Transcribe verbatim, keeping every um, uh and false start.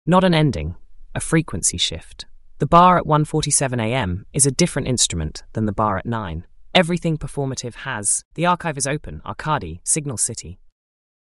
Not an ending, a frequency shift. The bar at one forty-seven a m is a different instrument than the bar at nine. Everything performative has. The archive is open, Arcadi, Signal City.